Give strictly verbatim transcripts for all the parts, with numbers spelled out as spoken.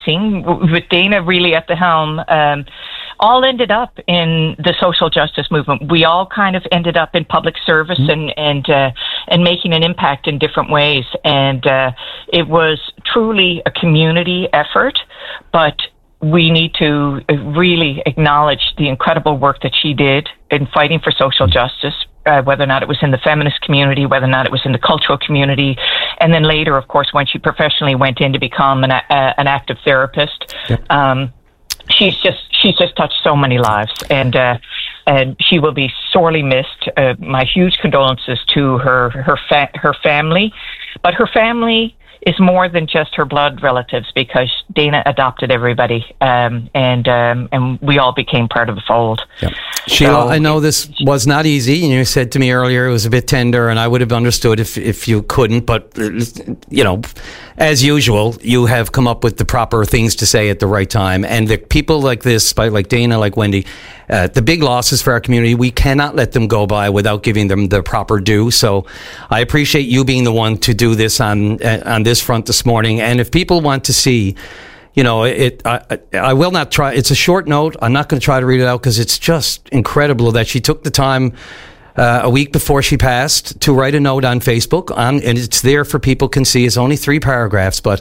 interesting, with Dana really at the helm, um, all ended up in the social justice movement. We all kind of ended up in public service mm-hmm. and and uh, and making an impact in different ways. And uh, it was truly a community effort, but we need to really acknowledge the incredible work that she did in fighting for social justice, uh, whether or not it was in the feminist community, whether or not it was in the cultural community. And then later, of course, when she professionally went in to become an, uh, an active therapist, yep. um, she's just she's just touched so many lives. And uh, and she will be sorely missed. Uh, my huge condolences to her, her, fa- her family. But her family is more than just her blood relatives, because Dana adopted everybody, um, and um, and we all became part of the fold. Yep. Sheila, so, I know this was not easy, and you said to me earlier it was a bit tender, and I would have understood if, if you couldn't, but, you know, as usual, you have come up with the proper things to say at the right time, and the people like this, like Dana, like Wendy, uh, the big losses for our community, we cannot let them go by without giving them the proper due. So I appreciate you being the one to do this on uh, on this front this morning. And if people want to see, you know, it, I, I will not try. It's a short note. I'm not going to try to read it out because it's just incredible that she took the time uh, a week before she passed to write a note on Facebook, on, and it's there for people can see. It's only three paragraphs, but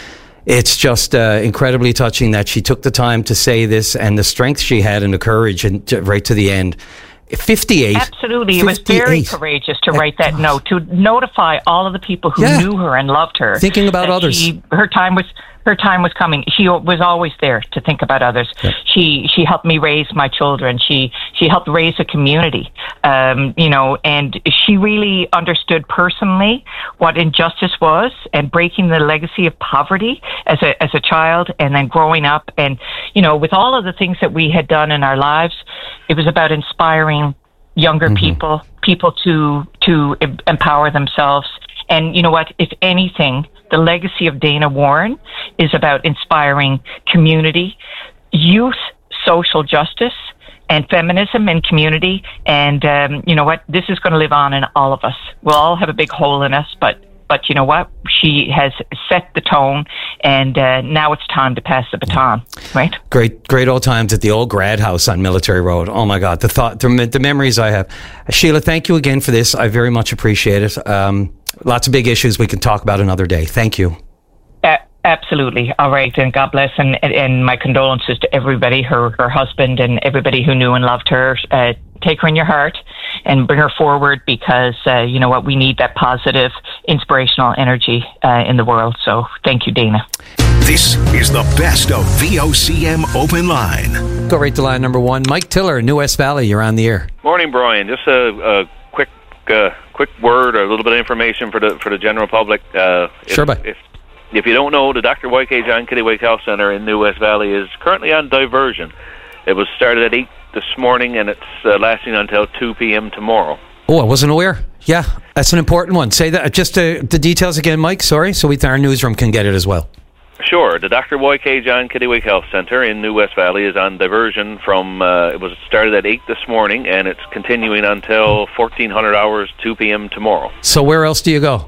it's just uh, incredibly touching that she took the time to say this, and the strength she had and the courage, and to, right to the end. fifty-eight Absolutely. fifty-eight. It was very courageous to write that note, to notify all of the people who yeah. knew her and loved her. Thinking about others. She, her time was her time was coming. She was always there to think about others. Yep. She she helped me raise my children. She she helped raise a community. Um, you know, and she really understood personally what injustice was, and breaking the legacy of poverty as a as a child, and then growing up. And, you know, with all of the things that we had done in our lives, it was about inspiring younger mm-hmm. people, people to to empower themselves. And you know what? If anything, the legacy of Dana Warren is about inspiring community, youth, social justice, and feminism and community. And um, you know what? This is going to live on in all of us. We'll all have a big hole in us, but but you know what? She has set the tone, and uh, now it's time to pass the baton, right? Great, great old times at the old grad house on Military Road. Oh my God, the thought, the, the memories I have. Sheila, thank you again for this. I very much appreciate it. Um, lots of big issues we can talk about another day. Thank you. Uh, absolutely. All right, and God bless, and and my condolences to everybody, her her husband, and everybody who knew and loved her. Uh, take her in your heart and bring her forward, because uh, you know what, we need that positive, inspirational energy uh, in the world. So thank you, Dana. This is the best of V O C M Open Line. Go right to line number one. Mike Tiller, New West Valley, you're on the air. Morning, Brian. Just a, a quick uh, quick word, or a little bit of information for the for the general public. Uh, if, sure, but if if you don't know, the Doctor Y K John Kittiwake Health Center in New West Valley is currently on diversion. It was started at eight this morning, and it's uh, lasting until two p.m. tomorrow. Oh, I wasn't aware. Yeah, that's an important one. Say that, just uh, the details again, Mike, sorry, so we, our newsroom can get it as well. Sure. The Doctor Y K John Kittiwake Health Center in New West Valley is on diversion from, uh, it was started at eight this morning, and it's continuing until fourteen hundred hours, two p.m. tomorrow. So where else do you go?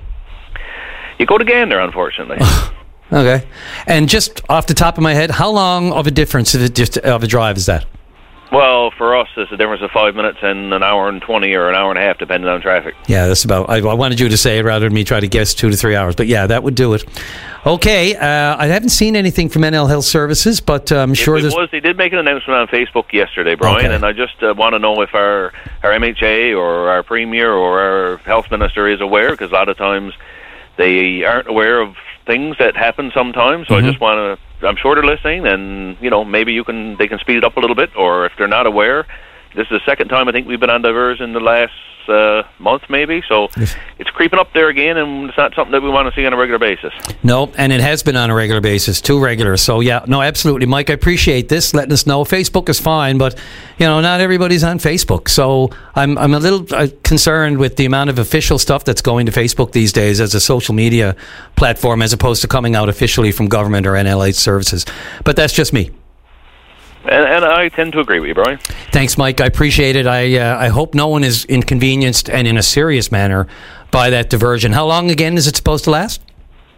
You go to Gander, unfortunately. Okay. And just off the top of my head, how long of a difference of a, just of a drive is that? Well, for us, it's a difference of five minutes and an hour and twenty or an hour and a half, depending on traffic. Yeah, that's about, I, I wanted you to say it rather than me try to guess two to three hours. But yeah, that would do it. Okay, uh, I haven't seen anything from N L Health Services, but I'm um, sure it, it was. They did make an announcement on Facebook yesterday, Brian, okay. and I just uh, want to know if our, our M H A or our Premier or our Health Minister is aware, because a lot of times they aren't aware of things that happen sometimes. So mm-hmm. I just want to, I'm sure they're listening, and you know, maybe you can they can speed it up a little bit, or if they're not aware, this is the second time I think we've been on diversion in the last uh, month, maybe. So yes. It's creeping up there again, and it's not something that we want to see on a regular basis. No, and it has been on a regular basis, too regular. So yeah, no, absolutely, Mike. I appreciate this, letting us know. Facebook is fine, but you know, not everybody's on Facebook. So I'm I'm a little uh, concerned with the amount of official stuff that's going to Facebook these days as a social media platform, as opposed to coming out officially from government or N L H services. But that's just me. And, and I tend to agree with you, Brian. Thanks, Mike. I appreciate it. I uh, I hope no one is inconvenienced, and in a serious manner, by that diversion. How long again is it supposed to last?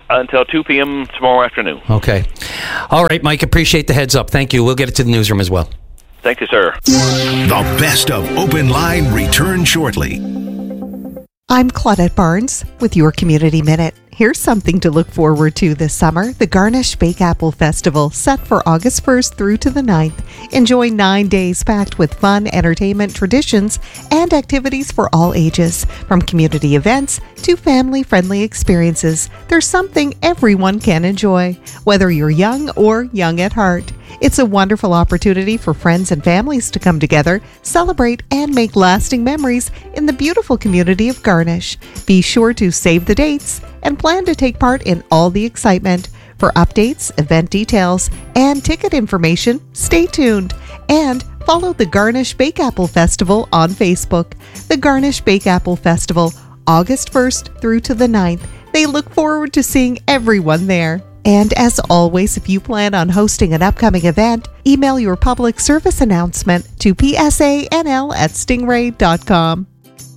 until two p.m. tomorrow afternoon. Okay. All right, Mike, appreciate the heads up. Thank you. We'll get it to the newsroom as well. Thank you, sir. The best of Open Line returns shortly. I'm Claudette Barnes with your Community Minute. Here's something to look forward to this summer. The Garnish Bake Apple Festival, set for August first through to the ninth. Enjoy nine days packed with fun, entertainment, traditions, and activities for all ages. From community events to family-friendly experiences, there's something everyone can enjoy, whether you're young or young at heart. It's a wonderful opportunity for friends and families to come together, celebrate, and make lasting memories in the beautiful community of Garnish. Be sure to save the dates and plan to take part in all the excitement. For updates, event details, and ticket information, stay tuned and follow the Garnish Bake Apple Festival on Facebook. The Garnish Bake Apple Festival, August first through to the ninth. They look forward to seeing everyone there. And as always, if you plan on hosting an upcoming event, email your public service announcement to p s a n l at stingray dot com.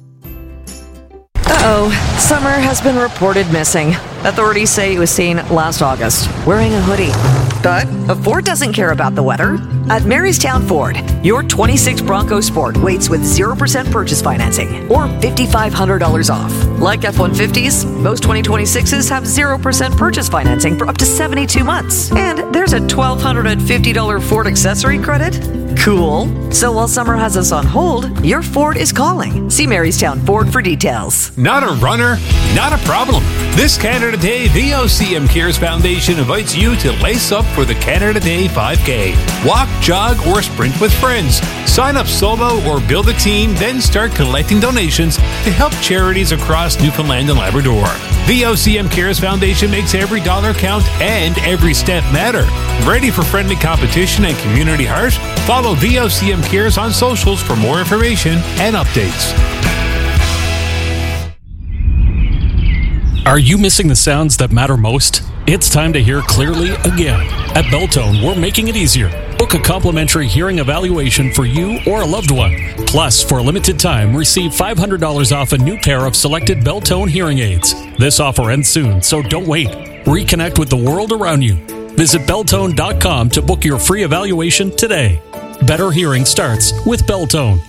Uh-oh. Summer has been reported missing. Authorities say it was seen last August, wearing a hoodie. But Ford doesn't care about the weather. At Marystown Ford, your twenty-six Bronco Sport waits with zero percent purchase financing or five thousand five hundred dollars off. Like F one fifties, most twenty twenty-sixes have zero percent purchase financing for up to seventy-two months. And there's a twelve hundred fifty dollars Ford accessory credit. Cool. So while summer has us on hold, your Ford is calling. See Marystown Ford for details. Not a runner? Not a problem. This Canada Day, V O C M Cares Foundation invites you to lace up for the Canada Day five K. Walk, jog, or sprint with friends. Sign up solo or build a team, then start collecting donations to help charities across Newfoundland and Labrador. V O C M Cares Foundation makes every dollar count and every step matter. Ready for friendly competition and community heart? Follow V O C M Cares on socials for more information and updates. Are you missing the sounds that matter most? It's time to hear clearly again. At Belltone, we're making it easier. Book a complimentary hearing evaluation for you or a loved one. Plus, for a limited time, receive five hundred dollars off a new pair of selected Belltone hearing aids. This offer ends soon, so don't wait. Reconnect with the world around you. Visit Belltone dot com to book your free evaluation today. Better hearing starts with Belltone.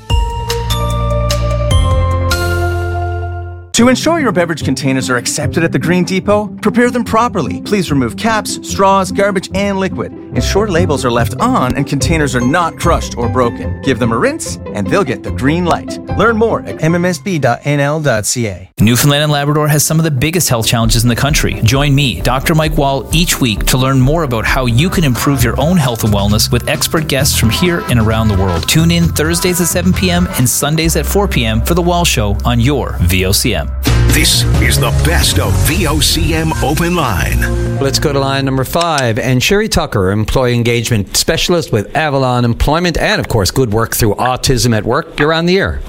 To ensure your beverage containers are accepted at the Green Depot, prepare them properly. Please remove caps, straws, garbage, and liquid. Ensure labels are left on and containers are not crushed or broken. Give them a rinse, and they'll get the green light. Learn more at m m s b dot n l dot c a. Newfoundland and Labrador has some of the biggest health challenges in the country. Join me, Doctor Mike Wall, each week to learn more about how you can improve your own health and wellness with expert guests from here and around the world. Tune in Thursdays at seven p.m. and Sundays at four p.m. for The Wall Show on your V O C M. This is the best of V O C M Open Line. Let's go to line number five. And Sherry Tucker, Employee Engagement Specialist with Avalon Employment and, of course, Good Work Through Autism at Work. You're on the air.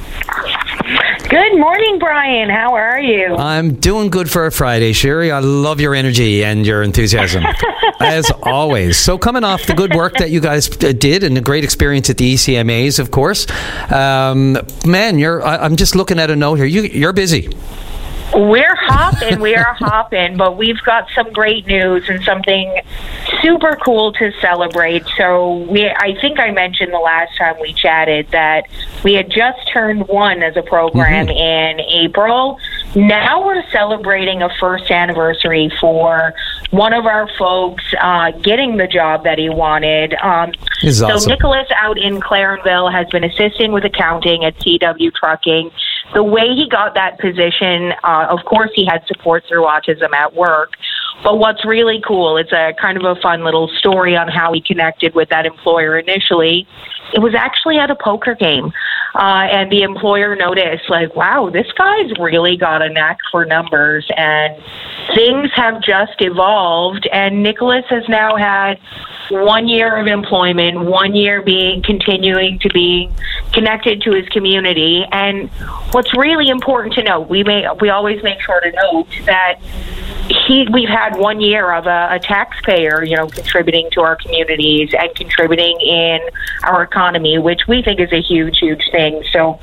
Good morning, Brian. How are you? I'm doing good for a Friday, Sherry. I love your energy and your enthusiasm, as always. So coming off the good work that you guys did and the great experience at the E C M As, of course, um, man, you're. I, I'm just looking at a note here. You, you're busy. We're hopping, we are hopping, but we've got some great news and something super cool to celebrate. So we, I think I mentioned the last time we chatted that we had just turned one as a program mm-hmm. in April. Now we're celebrating a first anniversary for one of our folks uh, getting the job that he wanted. Um, so awesome. Nicholas out in Clarenville has been assisting with accounting at C W Trucking. The way he got that position, uh, of course, he had support through autism at work. But what's really cool, it's a kind of a fun little story on how he connected with that employer initially. It was actually at a poker game. Uh, and the employer noticed, like, wow, this guy's really got a knack for numbers. And things have just evolved. And Nicholas has now had one year of employment, one year being continuing to be connected to his community. And what's really important to note, we may we always make sure to note that he we've had one year of a, a taxpayer, you know, contributing to our communities and contributing in our economy, which we think is a huge, huge thing. So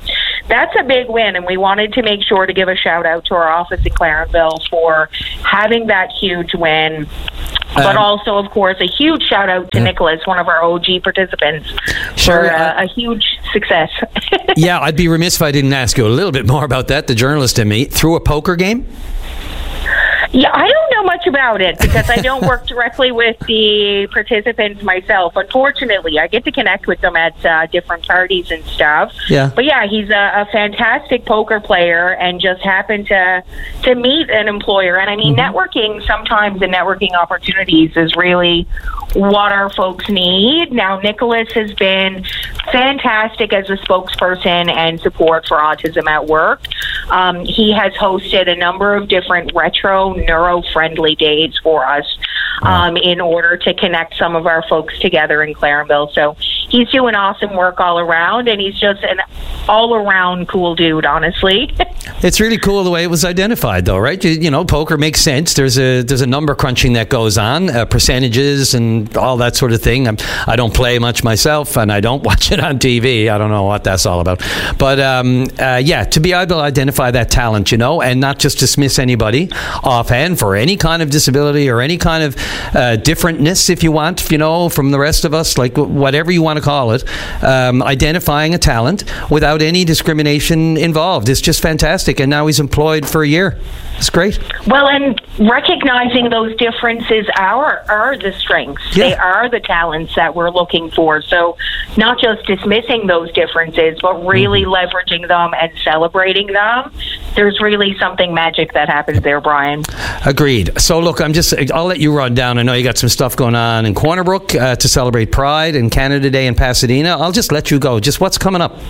that's a big win, and we wanted to make sure to give a shout out to our office in Clarenville for having that huge win. But um, also, of course, a huge shout out to yeah. Nicholas, one of our O G participants, sure, for uh, a huge success. Yeah, I'd be remiss if I didn't ask you a little bit more about that, the journalist in me. Through a poker game? Yeah, I don't know much about it because I don't work directly with the participants myself. Unfortunately, I get to connect with them at uh, different parties and stuff. Yeah. But yeah, he's a, a fantastic poker player and just happened to to meet an employer. And I mean, mm-hmm. networking sometimes and networking opportunities is really what our folks need. Now, Nicholas has been fantastic as a spokesperson and support for Autism at Work. Um, he has hosted a number of different retro neuro-friendly days for us um, in order to connect some of our folks together in Clarenville. So he's doing awesome work all around, and he's just an all-around cool dude, honestly. It's really cool the way it was identified, though, right? You, you know, poker makes sense. There's a there's a number crunching that goes on, uh, percentages and all that sort of thing. I'm, I don't play much myself, and I don't watch it on T V. I don't know what that's all about. But, um, uh, yeah, to be able to identify that talent, you know, and not just dismiss anybody offhand for any kind of disability or any kind of uh, differentness, if you want, you know, from the rest of us, like whatever you want to call it, um, identifying a talent without any discrimination involved. It's just fantastic. And now he's employed for a year. It's great. Well, and recognizing those differences are are the strengths. Yeah. They are the talents that we're looking for. So not just dismissing those differences, but really mm-hmm. leveraging them and celebrating them. There's really something magic that happens there, Brian. Agreed. So look, I'm just, I'll let you run down. I know you got some stuff going on in Corner Brook uh, to celebrate Pride and Canada Day in Pasadena. I'll just let you go. Just what's coming up?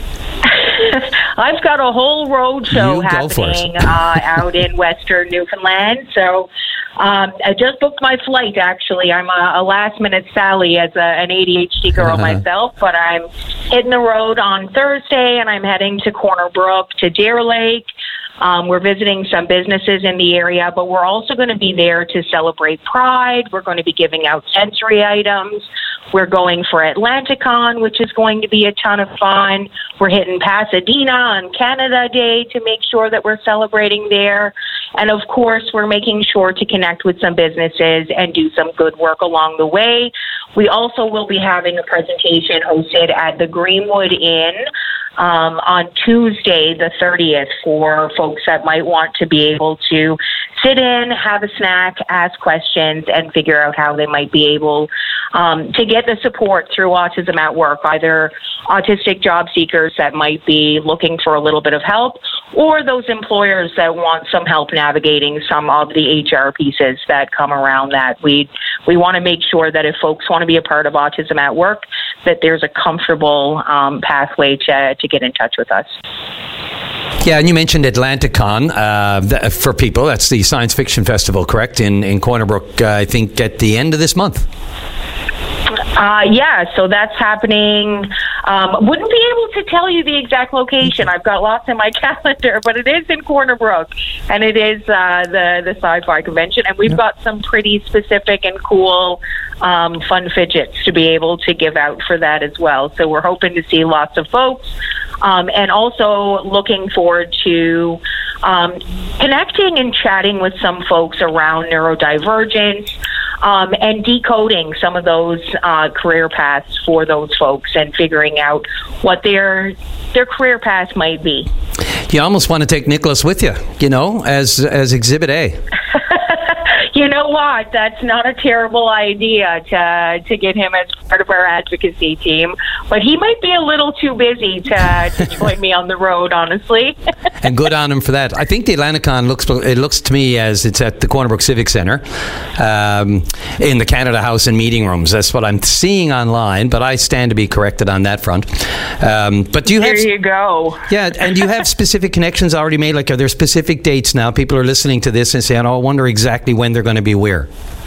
I've got a whole road show happening uh, out in Western Newfoundland. So um, I just booked my flight, actually. I'm a, a last-minute Sally as a, an A D H D girl uh-huh. myself, but I'm hitting the road on Thursday, and I'm heading to Corner Brook, to Deer Lake. Um, we're visiting some businesses in the area, but we're also going to be there to celebrate Pride. We're going to be giving out sensory items. We're going for Atlanticon, which is going to be a ton of fun. We're hitting Pasadena on Canada Day to make sure that we're celebrating there. And of course, we're making sure to connect with some businesses and do some good work along the way. We also will be having a presentation hosted at the Greenwood Inn Um, on Tuesday, the thirtieth, for folks that might want to be able to sit in, have a snack, ask questions, and figure out how they might be able um, to get the support through Autism at Work, either autistic job seekers that might be looking for a little bit of help, or those employers that want some help navigating some of the H R pieces that come around that. We we want to make sure that if folks want to be a part of Autism at Work, that there's a comfortable um, pathway to, to get in touch with us. Yeah, and you mentioned Atlanticon uh, th- for people. That's the science fiction festival, correct? In in Corner Brook, uh, I think at the end of this month. Uh, yeah, so that's happening. Um, wouldn't be able to tell you the exact location. I've got lots in my calendar, but it is in Corner Brook, and it is uh, the the sci-fi convention, and we've yeah. got some pretty specific and cool um, fun fidgets to be able to give out for that as well. So we're hoping to see lots of folks, um, and also looking forward to um, connecting and chatting with some folks around neurodivergence. Um, and decoding some of those uh, career paths for those folks and figuring out what their their career path might be. You almost want to take Nicholas with you, you know, as as Exhibit A. You know what? That's not a terrible idea to to get him as part of our advocacy team, but he might be a little too busy to, to join me on the road, honestly. And good on him for that. I think the Atlanticon looks it looks to me as it's at the Corner Brook Civic Centre, um, in the Canada House and meeting rooms. That's what I'm seeing online, but I stand to be corrected on that front. Um, but do you there have? There you go. Yeah, and do you have specific connections already made? Like, are there specific dates now? People are listening to this and saying, "Oh, I wonder exactly when they're going to be where."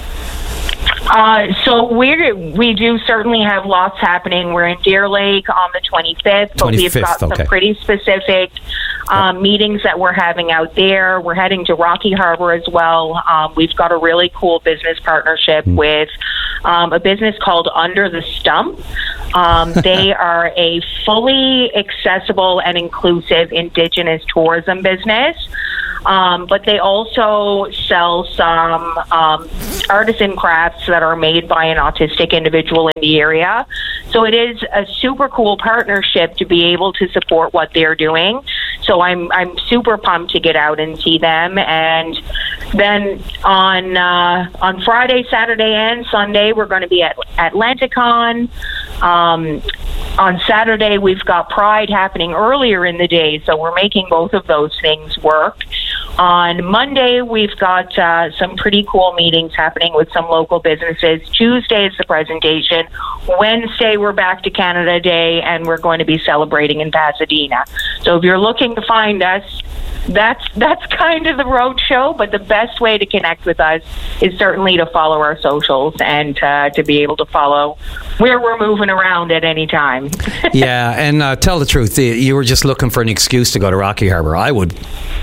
Uh, so we we do certainly have lots happening. We're in Deer Lake on the twenty-fifth, but twenty-fifth, we've got some okay. pretty specific um, yep. meetings that we're having out there. We're heading to Rocky Harbor as well. Um, we've got a really cool business partnership mm. with um, a business called Under the Stump. Um, they are a fully accessible and inclusive Indigenous tourism business. Um, but they also sell some um, artisan crafts that are made by an autistic individual in the area. So it is a super cool partnership to be able to support what they're doing. So I'm I'm super pumped to get out and see them. And then on uh, on Friday, Saturday, and Sunday, we're going to be at Atlanticon. Um, on Saturday, we've got Pride happening earlier in the day, so we're making both of those things work. On Monday, we've got uh, some pretty cool meetings happening with some local businesses. Tuesday is the presentation. Wednesday, we're back to Canada Day, and we're going to be celebrating in Pasadena. So if you're looking to find us, that's that's kind of the road show, but the best way to connect with us is certainly to follow our socials and uh, to be able to follow where we're moving around at any time. Yeah, and uh, tell the truth, you were just looking for an excuse to go to Rocky Harbor. I would.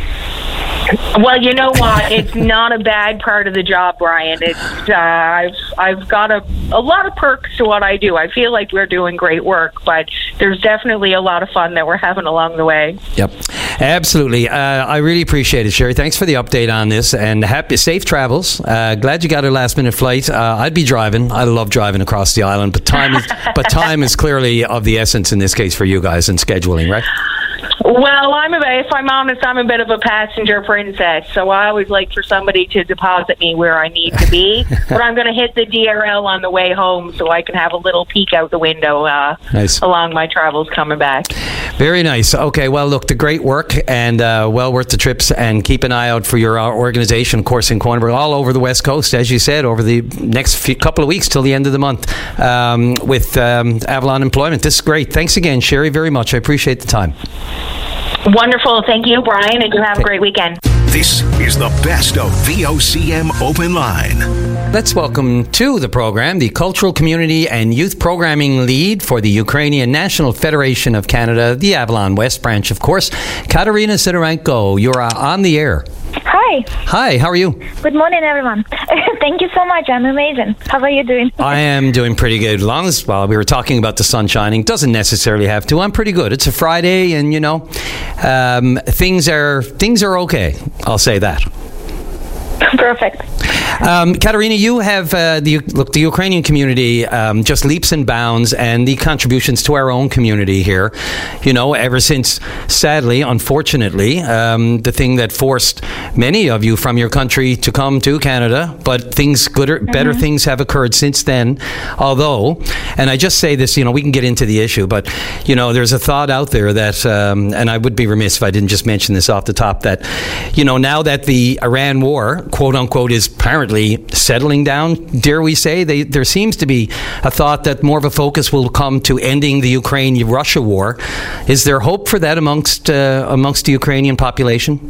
Well, you know what? It's not a bad part of the job, Brian. It's uh, I've I've got a a lot of perks to what I do. I feel like we're doing great work, but there's definitely a lot of fun that we're having along the way. Yep, absolutely. Uh, I really appreciate it, Sherry. Thanks for the update on this, and happy safe travels. Uh, glad you got a last minute flight. Uh, I'd be driving. I love driving across the island, but time is but time is clearly of the essence in this case for you guys in scheduling, right? Well, I'm a, if I'm honest, I'm a bit of a passenger princess, so I always like for somebody to deposit me where I need to be. But I'm going to hit the D R L on the way home so I can have a little peek out the window uh, nice. along my travels coming back. Very nice. Okay, well, look, the great work and uh, well worth the trips, and keep an eye out for your uh, organization, of course, in Cornerbrook, all over the West Coast, as you said, over the next few, couple of weeks till the end of the month um, with um, Avalon Employment. This is great. Thanks again, Sherry, very much. I appreciate the time. Wonderful. Thank you, Brian, and you have a great weekend. This is the best of V O C M Open Line. Let's welcome to the program the Cultural Community and Youth Programming Lead for the Ukrainian National Federation of Canada, the Avalon West Branch, of course, Katerina Sidorenko. You're uh, on the air. Hi. Hi, how are you? Good morning, everyone. Thank you so much. I'm amazing. How are you doing? I am doing pretty good. As long as, well, we were talking about the sun shining. Doesn't necessarily have to. I'm pretty good. It's a Friday, and, you know, um, things are things are okay. I'll say that. Perfect. Um, Katerina, you have uh, the look. The Ukrainian community um, just leaps and bounds, and the contributions to our own community here. You know, ever since, sadly, unfortunately, um, the thing that forced many of you from your country to come to Canada, but things gooder, mm-hmm. better things have occurred since then. Although, and I just say this, you know, we can get into the issue, but you know, there's a thought out there that, um, and I would be remiss if I didn't just mention this off the top, that you know, now that the Iran war, quote unquote, is apparently settling down, dare we say, they, there seems to be a thought that more of a focus will come to ending the Ukraine-Russia war. Is there hope for that amongst uh, amongst the Ukrainian population?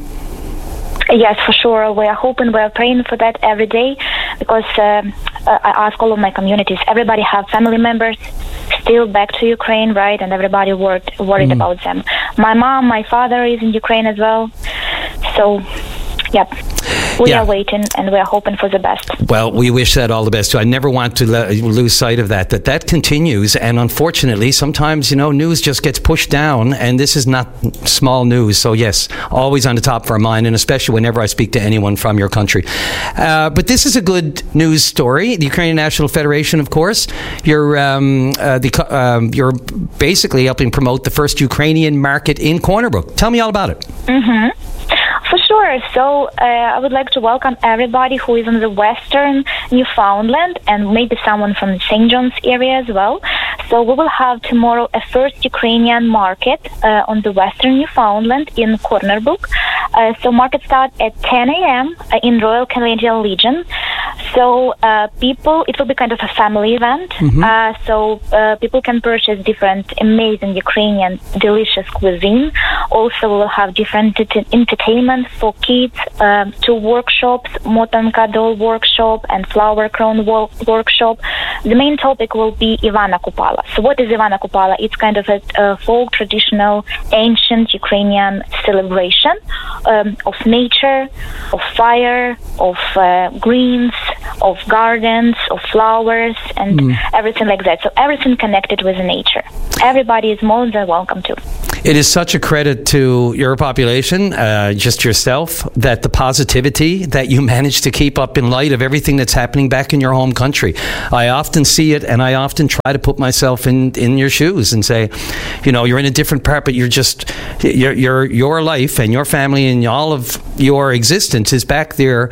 Yes, for sure. We are hoping, we are praying for that every day, because um, I ask all of my communities, everybody have family members still back to Ukraine, right? And everybody worried, worried mm. about them. My mom, my father is in Ukraine as well. So, yep. We yeah. are waiting, and we are hoping for the best. Well, we wish that all the best too. I never want to le- lose sight of that, that that continues. And unfortunately, sometimes, you know, news just gets pushed down, and this is not small news. So yes, always on the top of our mind, and especially whenever I speak to anyone from your country. Uh, but this is a good news story. The Ukrainian National Federation, of course, you're, um, uh, the, um, you're basically helping promote the first Ukrainian market in Cornerbrook. Tell me all about it. Mm-hmm. For sure. So uh, I would like to welcome everybody who is in the Western Newfoundland, and maybe someone from the Saint John's area as well. So we will have tomorrow a first Ukrainian market uh, on the Western Newfoundland in Cornerbrook. Uh, so market starts at ten a.m. in Royal Canadian Legion. So uh, people, it will be kind of a family event. Mm-hmm. Uh, so uh, people can purchase different amazing Ukrainian delicious cuisine. Also, we will have different t- entertainment for kids, um, two workshops, Motanka doll workshop and flower crown wo- workshop. The main topic will be Ivana Kupala. So what is Ivana Kupala? It's kind of a, a folk, traditional, ancient Ukrainian celebration um, of nature, of fire, of uh, greens, of gardens, of flowers, and Mm. everything like that. So everything connected with nature. Everybody is more than welcome to. It is such a credit to your population, uh, just yourself, that the positivity that you manage to keep up in light of everything that's happening back in your home country. I often see it, and I often try to put myself in, in your shoes and say, you know, you're in a different part, but you're just, your, your, your life and your family and all of your existence is back there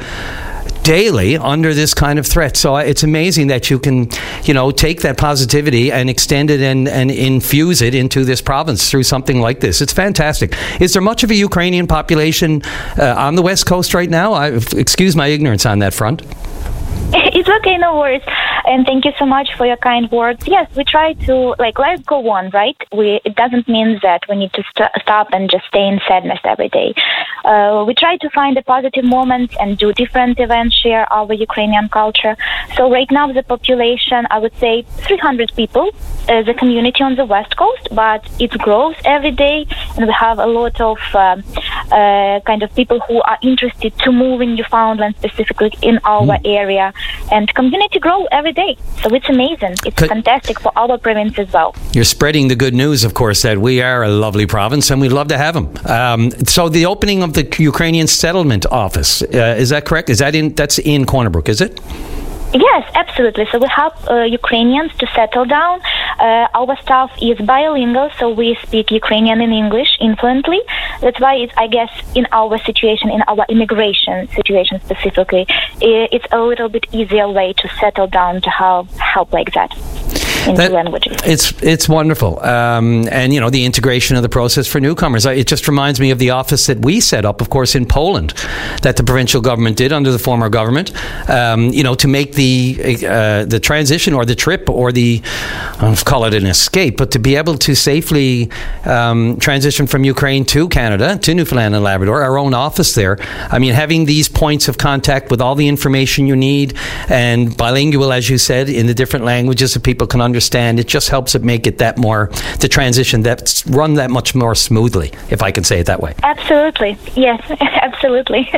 daily under this kind of threat. So it's amazing that you can, you know, take that positivity and extend it and, and infuse it into this province through something like this. It's fantastic. Is there much of a Ukrainian population uh, on the West Coast right now? I, excuse my ignorance on that front. It's okay, no worries. And thank you so much for your kind words. Yes, we try to, like, life go on, right? We It doesn't mean that we need to st- stop and just stay in sadness every day. Uh, we try to find the positive moments and do different events, share our Ukrainian culture. So right now the population, I would say three hundred people, uh, the community on the West Coast, but it grows every day, and we have a lot of uh, uh, kind of people who are interested to move in Newfoundland, specifically in our mm. area, and community grow every day. So it's amazing. It's Could, fantastic for our province as well. You're spreading the good news, of course, that we are a lovely province and we'd love to have them. Um, so the opening of the Ukrainian settlement office, uh, is that correct? Is that in, that's in Corner Brook, is it? Yes, absolutely. So we help uh, Ukrainians to settle down. Uh, our staff is bilingual, so we speak Ukrainian and English influently. That's why it's, I guess, in our situation, in our immigration situation specifically, it's a little bit easier way to settle down, to have help like that. That, languages. It's it's wonderful, um, and you know the integration of the process for newcomers. It just reminds me of the office that we set up, of course, in Poland, that the provincial government did under the former government. Um, you know, to make the uh, the transition or the trip or the I'll call it an escape, but to be able to safely um, transition from Ukraine to Canada, to Newfoundland and Labrador, our own office there. I mean, having these points of contact with all the information you need and bilingual, as you said, in the different languages that people can understand. Understand, it just helps it make it that more, the transition that's run that much more smoothly, if I can say it that way. Absolutely. Yes, absolutely.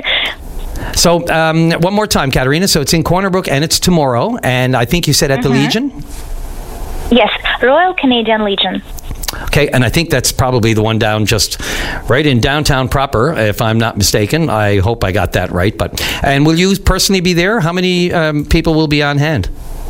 So, um, one more time, Katerina. So it's in Corner Brook and it's tomorrow. And I think you said at mm-hmm. the Legion? Yes, Royal Canadian Legion. Okay, and I think that's probably the one down just right in downtown proper, if I'm not mistaken. I hope I got that right. But and will you personally be there? How many um, people will be on hand?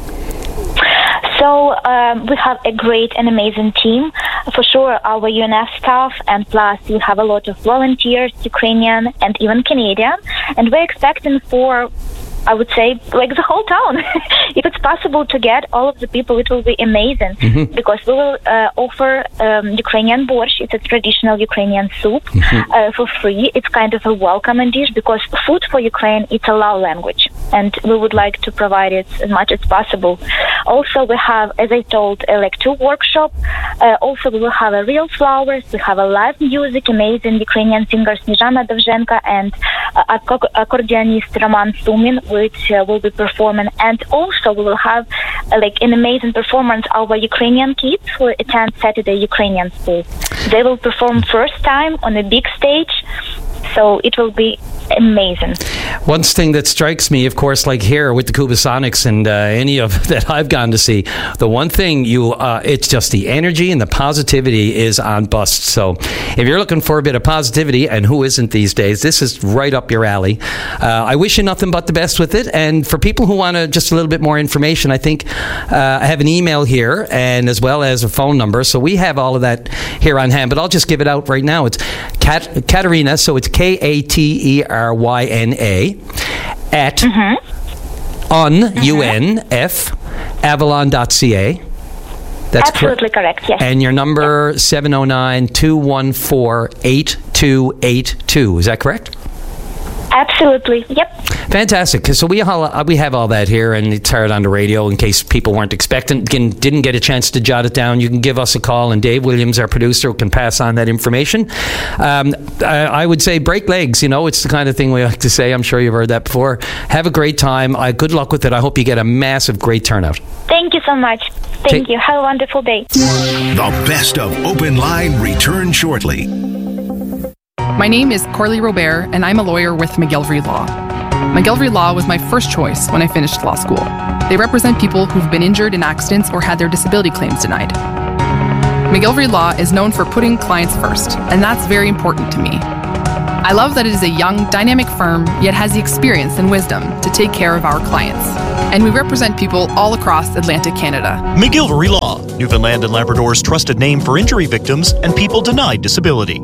So um, we have a great and amazing team. For sure, our U N F staff, and plus we have a lot of volunteers, Ukrainian and even Canadian. And we're expecting for, I would say, like the whole town. If it's possible to get all of the people, it will be amazing. Mm-hmm. Because we will uh, offer um, Ukrainian borscht. It's a traditional Ukrainian soup mm-hmm. uh, for free. It's kind of a welcoming dish because food for Ukraine, it's a love language. And we would like to provide it as much as possible. Also, we have, as I told, uh, like two workshops. Uh, also, we will have a real flowers. We have a live music, amazing Ukrainian singer Snezhana Dovzhenko and uh, accordionist Roman Sumin, which uh, will be performing. And also, we will have uh, like an amazing performance of our Ukrainian kids who attend Saturday Ukrainian School. They will perform first time on a big stage. So it will be amazing. One thing that strikes me, of course, like here with the Kubasonics and uh, any of that I've gone to see, the one thing you, uh, it's just the energy and the positivity is on bust. So if you're looking for a bit of positivity, and who isn't these days, this is right up your alley. Uh, I wish you nothing but the best with it. And for people who want to just a little bit more information, I think uh, I have an email here and as well as a phone number. So we have all of that here on hand, but I'll just give it out right now. It's Kat- Katerina, so it's K A T E R Y N A at mm-hmm. un, mm-hmm. U N F, avalon dot c a. That's absolutely cor- correct, yes. And your number, yep. seven oh nine, two one four, eight two eight two. Is that correct? Absolutely, yep. Fantastic. So we all, we have all that here, and it's heard on the radio in case people weren't expecting, didn't get a chance to jot it down. You can give us a call, and Dave Williams, our producer, can pass on that information. Um, I, I would say break legs. You know, it's the kind of thing we like to say. I'm sure you've heard that before. Have a great time. Uh, good luck with it. I hope you get a massive, great turnout. Thank you so much. Thank Take- you. Have a wonderful day. The best of Open Line return shortly. My name is Corley Robert, and I'm a lawyer with McGillivray Law. McGillivray Law was my first choice when I finished law school. They represent people who've been injured in accidents or had their disability claims denied. McGillivray Law is known for putting clients first, and that's very important to me. I love that it is a young, dynamic firm, yet has the experience and wisdom to take care of our clients. And we represent people all across Atlantic Canada. McGillivray Law, Newfoundland and Labrador's trusted name for injury victims and people denied disability.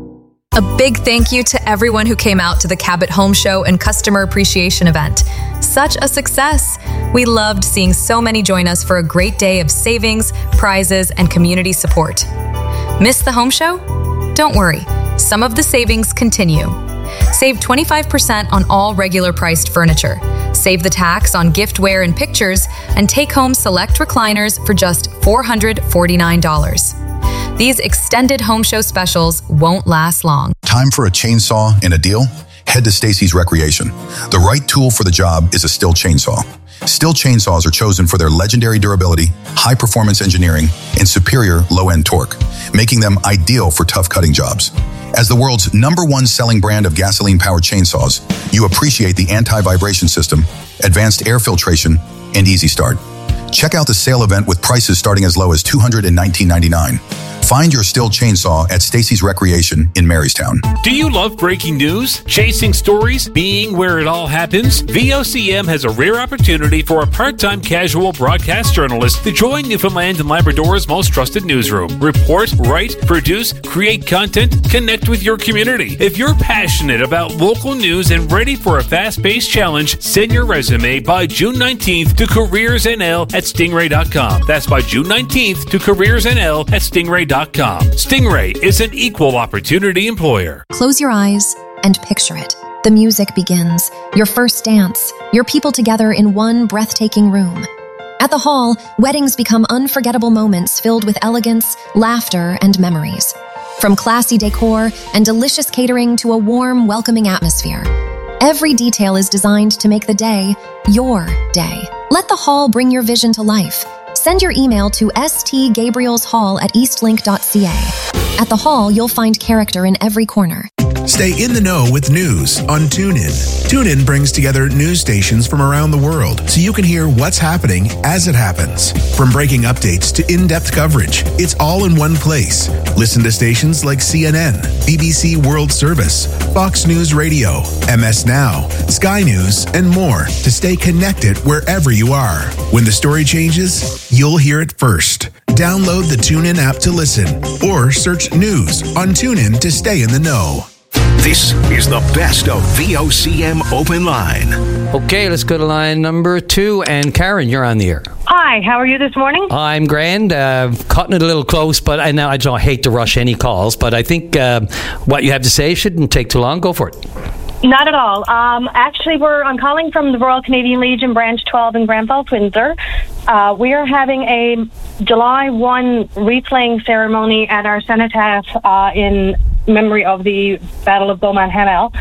A big thank you to everyone who came out to the Cabot Home Show and Customer Appreciation event. Such a success. We loved seeing so many join us for a great day of savings, prizes, and community support. Miss the home show? Don't worry. Some of the savings continue. Save twenty-five percent on all regular priced furniture. Save the tax on giftware and pictures, and take home select recliners for just four hundred forty-nine dollars. These extended home show specials won't last long. Time for a chainsaw and a deal? Head to Stacy's Recreation. The right tool for the job is a Stihl chainsaw. Stihl chainsaws are chosen for their legendary durability, high-performance engineering, and superior low-end torque, making them ideal for tough cutting jobs. As the world's number one selling brand of gasoline-powered chainsaws, you appreciate the anti-vibration system, advanced air filtration, and easy start. Check out the sale event with prices starting as low as two hundred nineteen ninety-nine dollars. Find your Stihl chainsaw at Stacy's Recreation in Marystown. Do you love breaking news, chasing stories, being where it all happens? V O C M has a rare opportunity for a part-time casual broadcast journalist to join Newfoundland and Labrador's most trusted newsroom. Report, write, produce, create content, connect with your community. If you're passionate about local news and ready for a fast-paced challenge, send your resume by June nineteenth to careers N L at stingray dot com. That's by June nineteenth to careers N L at stingray dot com. Stingray is an equal opportunity employer. Close your eyes and picture it. The music begins, your first dance, your people together in one breathtaking room. At the hall, weddings become unforgettable moments filled with elegance, laughter, and memories. From classy decor and delicious catering to a warm, welcoming atmosphere, every detail is designed to make the day your day. Let the hall bring your vision to life. Send your email to stgabrielshall at eastlink dot c a. At the Hall, you'll find character in every corner. Stay in the know with news on TuneIn. TuneIn brings together news stations from around the world so you can hear what's happening as it happens. From breaking updates to in-depth coverage, it's all in one place. Listen to stations like C N N, B B C World Service, Fox News Radio, M S Now, Sky News, and more to stay connected wherever you are. When the story changes, you'll hear it first. Download the TuneIn app to listen or search news on TuneIn to stay in the know. This is the best of V O C M Open Line. Okay, let's go to line number two. And Karen, you're on the air. Hi, how are you this morning? I'm grand. Uh, cutting it a little close, but I know I don't hate to rush any calls, but I think uh, what you have to say shouldn't take too long. Go for it. Not at all. Um, actually, we're I'm calling from the Royal Canadian Legion Branch twelve in Granville, Windsor. Uh, we are having a July first wreath-laying ceremony at our cenotaph uh, in memory of the Battle of Beaumont Hamel.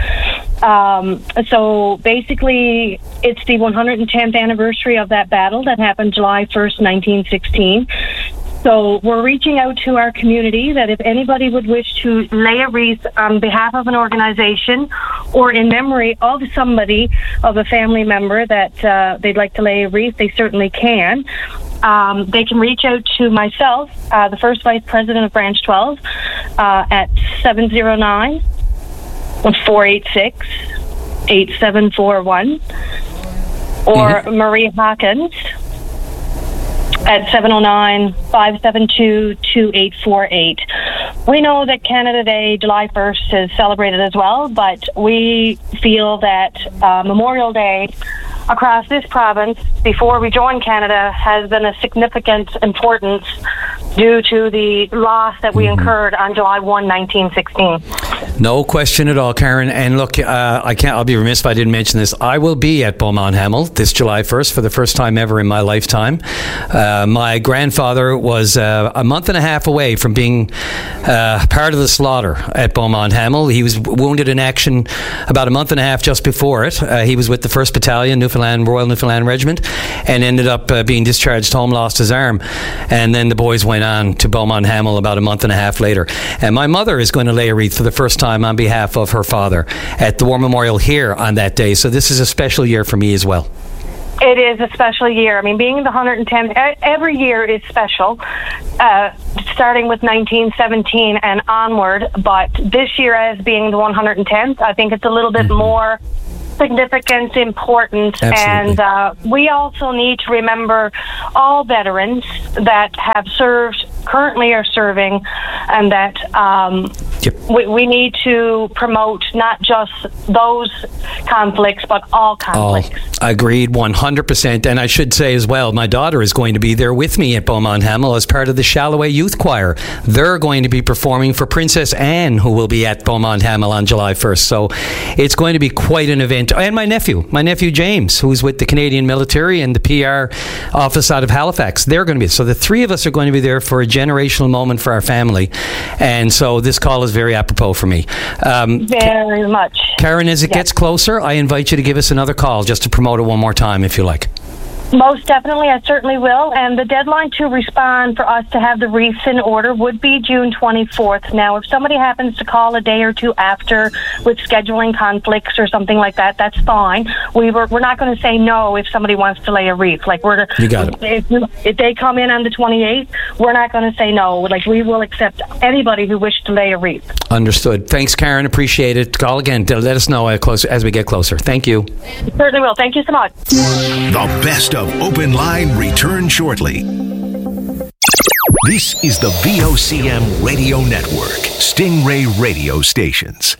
Um, so basically, it's the one hundred tenth anniversary of that battle that happened July first, nineteen sixteen. So we're reaching out to our community that if anybody would wish to lay a wreath on behalf of an organization or in memory of somebody, of a family member that uh, they'd like to lay a wreath, they certainly can. Um, they can reach out to myself, uh, the first vice president of Branch twelve, uh, at seven oh nine, four eight six, eight seven four one, or mm-hmm. Marie Hawkins at seven oh nine, five seven two, two eight four eight. We know that Canada Day, July first, is celebrated as well, but we feel that uh, Memorial Day across this province, before we joined Canada, has been a significant importance due to the loss that we incurred on July first, nineteen sixteen. No question at all, Karen. And look, uh, I can't. I'll be remiss if I didn't mention this. I will be at Beaumont Hamel this July first for the first time ever in my lifetime. Uh, my grandfather was uh, a month and a half away from being uh, part of the slaughter at Beaumont Hamel. He was wounded in action about a month and a half just before it. Uh, he was with the first Battalion, Newfoundland Royal Newfoundland Regiment, and ended up uh, being discharged home, lost his arm. And then the boys went on to Beaumont Hamel about a month and a half later. And my mother is going to lay a wreath for the first time time on behalf of her father at the War Memorial here on that day. So this is a special year for me as well. It is a special year. I mean, being the one hundred tenth, every year is special, uh, starting with nineteen seventeen and onward. But this year, as being the one hundred tenth, I think it's a little bit mm-hmm. more significant, important. Absolutely. And uh, we also need to remember all veterans that have served, currently are serving, and that um, yep. we, we need to promote not just those conflicts, but all conflicts. Oh, agreed, one hundred percent. And I should say as well, my daughter is going to be there with me at Beaumont Hamel as part of the Shalloway Youth Choir. They're going to be performing for Princess Anne, who will be at Beaumont Hamel on July first. So it's going to be quite an event. And my nephew, my nephew James, who's with the Canadian military and the P R office out of Halifax, they're going to be. So the three of us are going to be there for a generational moment for our family. And so this call is very apropos for me. Um, very much. Karen, as it yes. gets closer, I invite you to give us another call just to promote it one more time, if you like. Most definitely, I certainly will. And the deadline to respond for us to have the wreaths in order would be June twenty-fourth. Now, if somebody happens to call a day or two after with scheduling conflicts or something like that, that's fine. We were, we're not going to say no if somebody wants to lay a wreath. Like we're you got it. If, if they come in on the twenty-eighth, we're not going to say no. Like we will accept anybody who wishes to lay a wreath. Understood. Thanks, Karen. Appreciate it. Call again. Let us know as we get closer. Thank you. Certainly will. Thank you so much. The best of Open Line return shortly. This is the V O C M Radio Network, Stingray radio stations.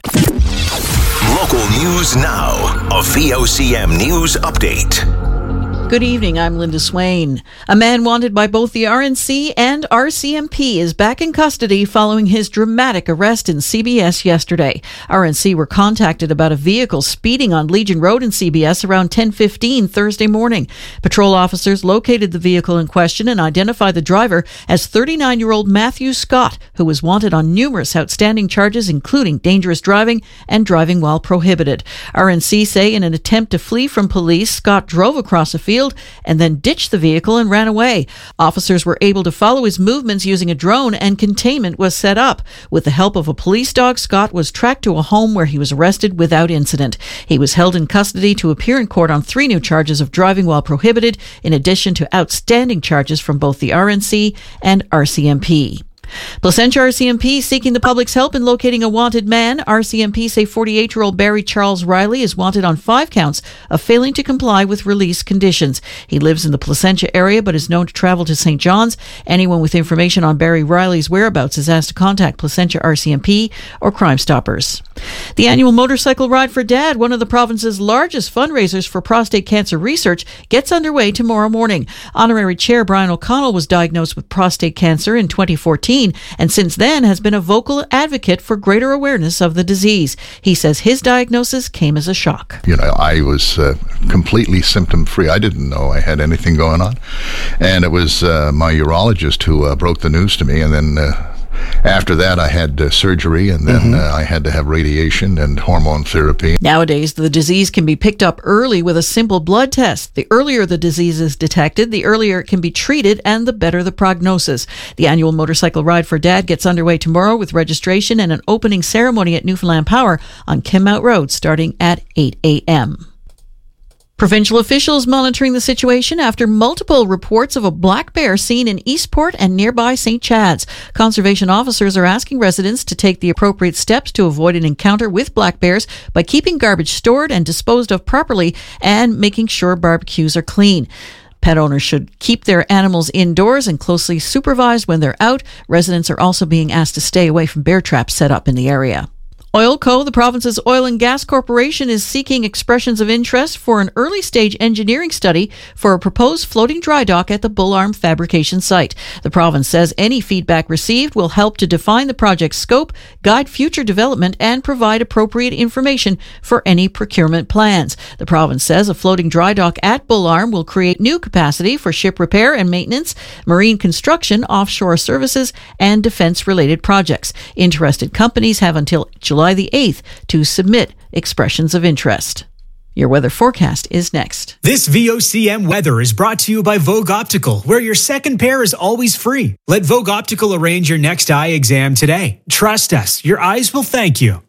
Local news now, a V O C M news update. Good evening, I'm Linda Swain. A man wanted by both the R N C and R C M P is back in custody following his dramatic arrest in C B S yesterday. R N C were contacted about a vehicle speeding on Legion Road in C B S around ten fifteen Thursday morning. Patrol officers located the vehicle in question and identified the driver as thirty-nine-year-old Matthew Scott, who was wanted on numerous outstanding charges, including dangerous driving and driving while prohibited. R N C say in an attempt to flee from police, Scott drove across a field and then ditched the vehicle and ran away. Officers were able to follow his movements using a drone, and containment was set up. With the help of a police dog, Scott was tracked to a home where he was arrested without incident. He was held in custody to appear in court on three new charges of driving while prohibited, in addition to outstanding charges from both the R N C and R C M P. Placentia R C M P seeking the public's help in locating a wanted man. R C M P say forty-eight-year-old Barry Charles Riley is wanted on five counts of failing to comply with release conditions. He lives in the Placentia area but is known to travel to Saint John's. Anyone with information on Barry Riley's whereabouts is asked to contact Placentia R C M P or Crime Stoppers. The annual Motorcycle Ride for Dad, one of the province's largest fundraisers for prostate cancer research, gets underway tomorrow morning. Honorary Chair Brian O'Connell was diagnosed with prostate cancer in twenty fourteen and since then has been a vocal advocate for greater awareness of the disease. He says his diagnosis came as a shock. You know, I was uh, completely symptom-free. I didn't know I had anything going on. And it was uh, my urologist who uh, broke the news to me, and then uh, after that, I had uh, surgery, and then mm-hmm. uh, I had to have radiation and hormone therapy. Nowadays, the disease can be picked up early with a simple blood test. The earlier the disease is detected, the earlier it can be treated, and the better the prognosis. The annual Motorcycle Ride for Dad gets underway tomorrow with registration and an opening ceremony at Newfoundland Power on Kenmount Road starting at eight a.m. Provincial officials monitoring the situation after multiple reports of a black bear seen in Eastport and nearby Saint Chad's. Conservation officers are asking residents to take the appropriate steps to avoid an encounter with black bears by keeping garbage stored and disposed of properly and making sure barbecues are clean. Pet owners should keep their animals indoors and closely supervised when they're out. Residents are also being asked to stay away from bear traps set up in the area. Oilco, the province's oil and gas corporation, is seeking expressions of interest for an early-stage engineering study for a proposed floating dry dock at the Bull Arm fabrication site. The province says any feedback received will help to define the project's scope, guide future development, and provide appropriate information for any procurement plans. The province says a floating dry dock at Bull Arm will create new capacity for ship repair and maintenance, marine construction, offshore services, and defense-related projects. Interested companies have until July the eighth to submit expressions of interest. Your weather forecast is next. This V O C M weather is brought to you by Vogue Optical, where your second pair is always free. Let Vogue Optical arrange your next eye exam today. Trust us, your eyes will thank you.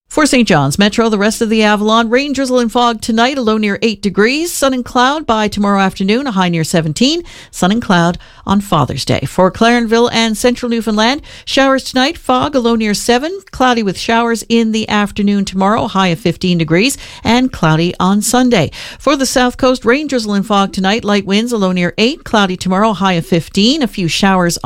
For Saint John's Metro, the rest of the Avalon, rain, drizzle, and fog tonight, a low near eight degrees. Sun and cloud by tomorrow afternoon, a high near seventeen. Sun and cloud on Father's Day. For Clarenville and Central Newfoundland, showers tonight, fog, a low near seven. Cloudy with showers in the afternoon tomorrow, high of fifteen degrees. And cloudy on Sunday. For the South Coast, rain, drizzle, and fog tonight, light winds, a low near eight. Cloudy tomorrow, high of fifteen. A few showers